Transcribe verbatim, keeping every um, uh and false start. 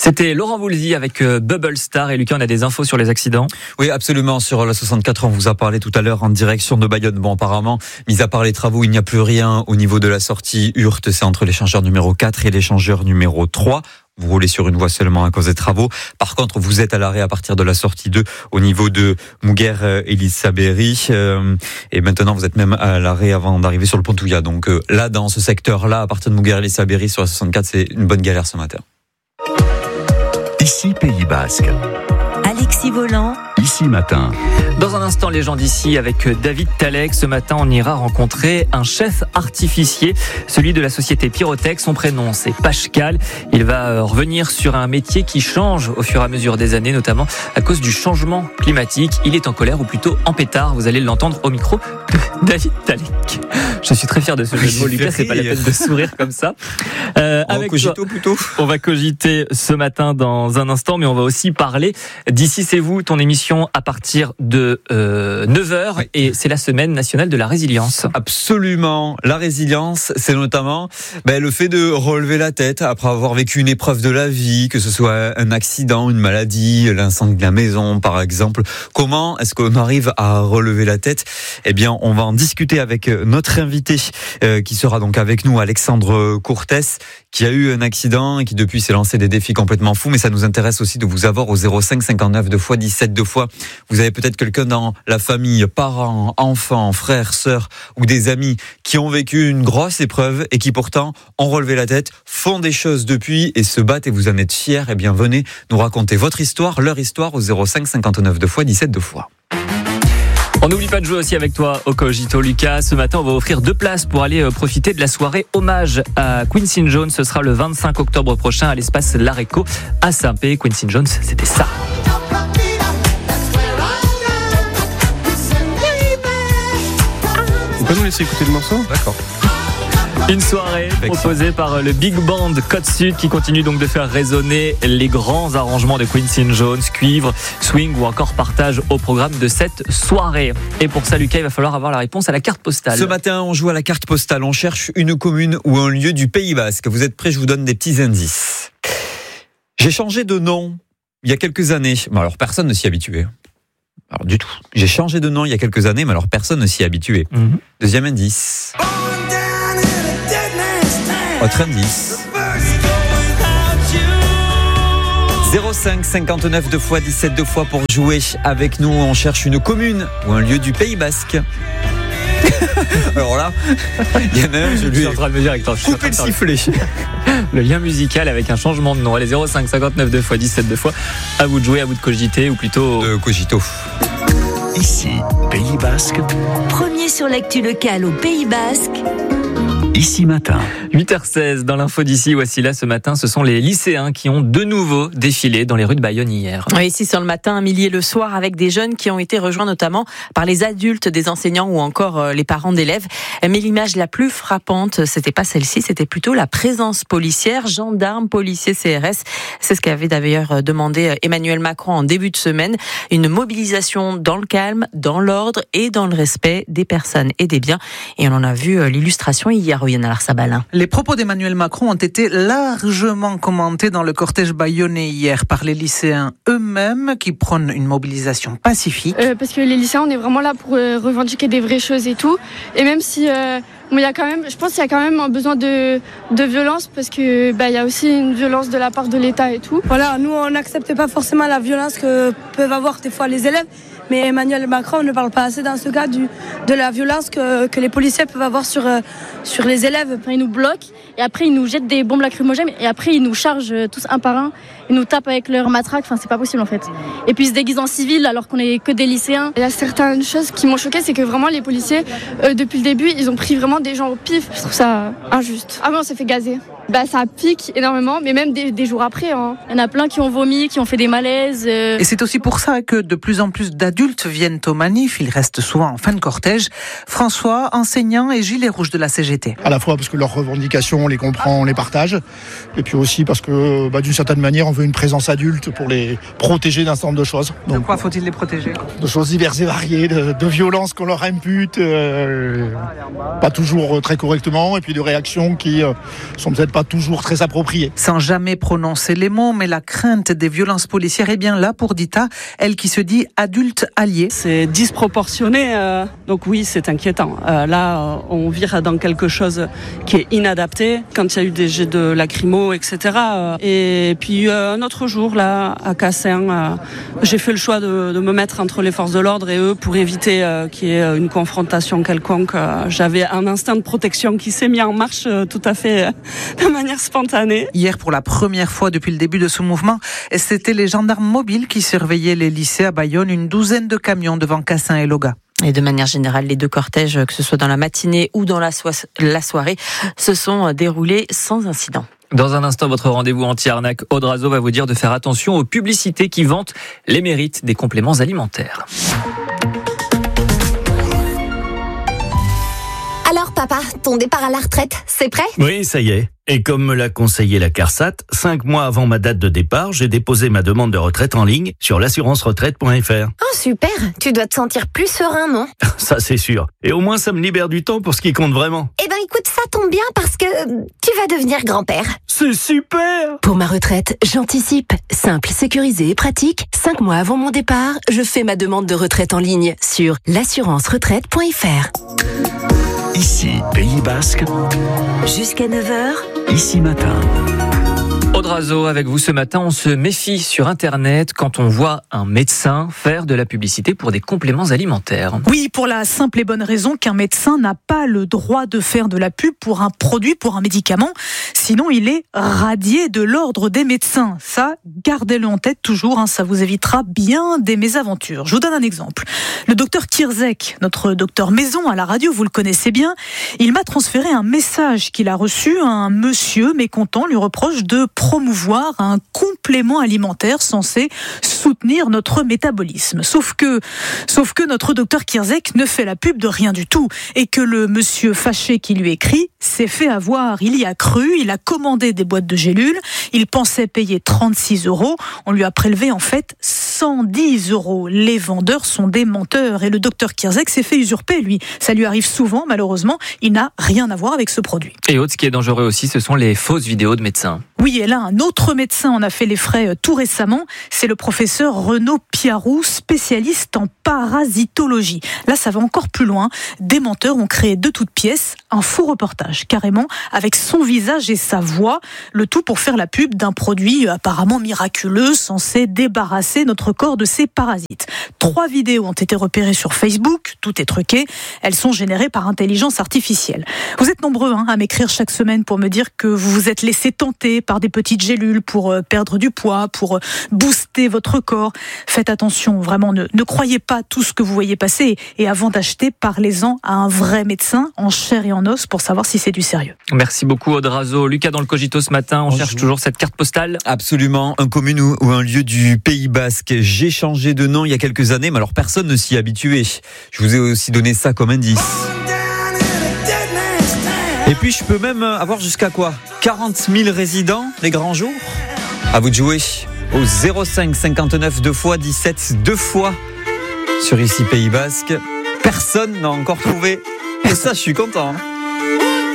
C'était Laurent Voulzy avec Bubble Star. Et Lucas, on a des infos sur les accidents? Oui, absolument. Sur la soixante-quatre, on vous a parlé tout à l'heure en direction de Bayonne. Bon, apparemment, mis à part les travaux, il n'y a plus rien au niveau de la sortie Hurte. C'est entre l'échangeur numéro quatre et l'échangeur numéro trois. Vous roulez sur une voie seulement à cause des travaux. Par contre, vous êtes à l'arrêt à partir de la sortie deux au niveau de Mouguer et Elisabéry. Et maintenant, vous êtes même à l'arrêt avant d'arriver sur le pont Touya. Donc là, dans ce secteur-là, à partir de Mouguer et Elisabéry sur la soixante-quatre, c'est une bonne galère ce matin. Ici, Pays Basque. Alexis Volant. Ici Matin. Dans un instant, les gens d'ici avec David Talek. Ce matin, on ira rencontrer un chef artificier, celui de la société Pyrotech. Son prénom, c'est Pascal. Il va revenir sur un métier qui change au fur et à mesure des années, notamment à cause du changement climatique. Il est en colère, ou plutôt en pétard. Vous allez l'entendre au micro de David Talek. Je suis très fier de ce jeu de mots, Lucas. C'est pas la peine de sourire comme ça. Euh, avec cogito plutôt. On va cogiter ce matin dans un instant, mais on va aussi parler d'Ici c'est vous, ton émission à partir de euh, neuf heures, oui. Et c'est la semaine nationale de la résilience. Absolument. La résilience, c'est notamment ben, le fait de relever la tête après avoir vécu une épreuve de la vie, que ce soit un accident, une maladie, l'incendie de la maison par exemple. Comment est-ce qu'on arrive à relever la tête? Eh bien, on va en discuter avec notre invité euh, qui sera donc avec nous, Alexandre Courtès, qui a eu un accident et qui depuis s'est lancé des défis complètement fous. Mais ça nous intéresse aussi de vous avoir au zéro cinq cinquante-neuf deux fois dix-sept deux fois. Vous avez peut-être quelqu'un dans la famille, parents, enfants, frères, sœurs ou des amis qui ont vécu une grosse épreuve et qui pourtant ont relevé la tête, font des choses depuis et se battent et vous en êtes fiers. Eh bien, venez nous raconter votre histoire, leur histoire au zéro cinq cinquante-neuf deux fois dix-sept deux fois. On n'oublie pas de jouer aussi avec toi au Cogito, Lucas. Ce matin, on va offrir deux places pour aller profiter de la soirée hommage à Quincy Jones. Ce sera le vingt-cinq octobre prochain à l'espace L'Aréco à Saint-Pé. Quincy Jones, c'était ça. On peut nous laisser écouter le morceau ? D'accord. Une soirée proposée par le Big Band Côte Sud qui continue donc de faire résonner les grands arrangements de Quincy Jones, cuivre, swing ou encore partage au programme de cette soirée. Et pour ça, Lucas, il va falloir avoir la réponse à la carte postale. Ce matin, on joue à la carte postale. On cherche une commune ou un lieu du Pays Basque. Vous êtes prêts? Je vous donne des petits indices. J'ai changé de nom il y a quelques années. Bon, alors, personne ne s'y habituait. Alors, du tout. J'ai changé de nom il y a quelques années, mais alors personne ne s'y habituait. Mm-hmm. Deuxième indice. Autre indice. zéro cinq cinquante-neuf deux fois dix-sept deux fois pour jouer avec nous. On cherche une commune ou un lieu du Pays Basque. Alors là, il y en a un, je lui ai en train de me dire avec toi, coupé le sifflet. Le lien musical avec un changement de nom. Allez, zéro cinq cinquante-neuf deux fois dix-sept deux fois. À vous de jouer, à vous de cogiter, ou plutôt de cogito. Ici, Pays Basque. Premier sur l'actu locale au Pays Basque. Ici Matin. huit heures seize, dans l'info d'ici, voici là ce matin, ce sont les lycéens qui ont de nouveau défilé dans les rues de Bayonne hier. Oui, ici sur le matin, un millier le soir, avec des jeunes qui ont été rejoints notamment par les adultes des enseignants ou encore les parents d'élèves. Mais l'image la plus frappante, c'était pas celle-ci, c'était plutôt la présence policière, gendarmes, policiers, C R S. C'est ce qu'avait d'ailleurs demandé Emmanuel Macron en début de semaine. Une mobilisation dans le calme, dans l'ordre et dans le respect des personnes et des biens. Et on en a vu l'illustration hier. Les propos d'Emmanuel Macron ont été largement commentés dans le cortège bayonnais hier par les lycéens eux-mêmes qui prônent une mobilisation pacifique. Euh, parce que les lycéens, on est vraiment là pour euh, revendiquer des vraies choses et tout. Et même si... Euh Bon, il y a quand même, je pense qu'il y a quand même un besoin de, de violence parce que bah, il y a aussi une violence de la part de l'État et tout. Voilà, nous on n'accepte pas forcément la violence que peuvent avoir des fois les élèves, mais Emmanuel Macron ne parle pas assez dans ce cas du, de la violence que, que les policiers peuvent avoir sur, euh, sur les élèves. Ils nous bloquent et après ils nous jettent des bombes lacrymogènes et après ils nous chargent tous un par un. Ils nous tapent avec leurs matraques, enfin c'est pas possible en fait. Et puis ils se déguisent en civil alors qu'on est que des lycéens. Il y a certaines choses qui m'ont choquée, c'est que vraiment les policiers, euh, depuis le début, ils ont pris vraiment des gens au pif. Je trouve ça injuste. Ah oui, on s'est fait gazer. Bah ça pique énormément, mais même des, des jours après, hein. Il y en a plein qui ont vomi, qui ont fait des malaises. Euh... Et c'est aussi pour ça que de plus en plus d'adultes viennent aux manifs. Ils restent souvent en fin de cortège. François, enseignant et gilet rouge de la C G T. À la fois parce que leurs revendications, on les comprend, on les partage, et puis aussi parce que bah, d'une certaine manière, on veut une présence adulte pour les protéger d'un certain nombre de choses. Donc, de quoi faut-il les protéger ? De choses diverses et variées, de, de violences qu'on leur impute, euh, pas toujours très correctement, et puis de réactions qui euh, sont peut-être pas pas toujours très approprié. Sans jamais prononcer les mots, mais la crainte des violences policières est bien là pour Dita, elle qui se dit adulte alliée. C'est disproportionné, euh, donc oui, c'est inquiétant. Euh, là, euh, on vire dans quelque chose qui est inadapté, quand il y a eu des jets de lacrymo, et cetera. Euh, et puis euh, un autre jour, là, à Cassin, euh, j'ai fait le choix de, de me mettre entre les forces de l'ordre et eux pour éviter euh, qu'il y ait une confrontation quelconque. Euh, j'avais un instinct de protection qui s'est mis en marche euh, tout à fait euh, de manière spontanée. Hier, pour la première fois depuis le début de ce mouvement, c'était les gendarmes mobiles qui surveillaient les lycées à Bayonne, une douzaine de camions devant Cassin et Loga. Et de manière générale, les deux cortèges, que ce soit dans la matinée ou dans la, so- la soirée, se sont déroulés sans incident. Dans un instant, votre rendez-vous anti-arnaque, Aude Razo va vous dire de faire attention aux publicités qui vantent les mérites des compléments alimentaires. Alors papa, ton départ à la retraite, c'est prêt ? Oui, ça y est. Et comme me l'a conseillé la CARSAT, cinq mois avant ma date de départ, j'ai déposé ma demande de retraite en ligne sur l'assurance retraite point f r. Oh super, tu dois te sentir plus serein, non ? Ça c'est sûr. Et au moins ça me libère du temps pour ce qui compte vraiment. Eh ben écoute, ça tombe bien parce que tu vas devenir grand-père. C'est super ! Pour ma retraite, j'anticipe. Simple, sécurisé et pratique. Cinq mois avant mon départ, je fais ma demande de retraite en ligne sur l'assurance retraite point f r. Ici, Pays Basque. Jusqu'à neuf heures. Ici Matin. Aude Razo, avec vous ce matin, on se méfie sur Internet quand on voit un médecin faire de la publicité pour des compléments alimentaires. Oui, pour la simple et bonne raison qu'un médecin n'a pas le droit de faire de la pub pour un produit, pour un médicament. Sinon, il est radié de l'ordre des médecins. Ça, gardez-le en tête toujours, hein, ça vous évitera bien des mésaventures. Je vous donne un exemple. Le docteur Kirzek, notre docteur maison à la radio, vous le connaissez bien, il m'a transféré un message qu'il a reçu. Un monsieur mécontent lui reproche de promouvoir un complément alimentaire censé soutenir notre métabolisme. Sauf que, sauf que notre docteur Kirzek ne fait la pub de rien du tout et que le monsieur fâché qui lui écrit s'est fait avoir. Il y a cru, il a commandé des boîtes de gélules, il pensait payer trente-six euros, on lui a prélevé en fait cent dix euros. Les vendeurs sont des menteurs et le docteur Kirzek s'est fait usurper, lui. Ça lui arrive souvent, malheureusement, il n'a rien à voir avec ce produit. Et autre, ce qui est dangereux aussi, ce sont les fausses vidéos de médecins. Oui, et là, un autre médecin en a fait les frais tout récemment. C'est le professeur Renaud Piarou, spécialiste en parasitologie. Là, ça va encore plus loin. Des menteurs ont créé de toutes pièces un faux reportage, carrément, avec son visage et sa voix. Le tout pour faire la pub d'un produit apparemment miraculeux, censé débarrasser notre corps de ces parasites. Trois vidéos ont été repérées sur Facebook. Tout est truqué. Elles sont générées par intelligence artificielle. Vous êtes nombreux hein, à m'écrire chaque semaine pour me dire que vous vous êtes laissé tenter par des petites gélules pour perdre du poids, pour booster votre corps. Faites attention, vraiment, ne, ne croyez pas tout ce que vous voyez passer. Et avant d'acheter, parlez-en à un vrai médecin en chair et en os pour savoir si c'est du sérieux. Merci beaucoup Aude Razo. Lucas, dans le Cogito ce matin, on Bonjour. cherche toujours cette carte postale. Absolument, un commune ou, ou un lieu du Pays Basque. J'ai changé de nom il y a quelques années, mais alors personne ne s'y est habitué. Je vous ai aussi donné ça comme indice. Et puis je peux même avoir jusqu'à quoi quarante mille résidents les grands jours. À vous de jouer au zéro cinq cinquante-neuf deux fois dix-sept deux fois sur Ici Pays Basque. Personne n'a encore trouvé. Et ça, je suis content.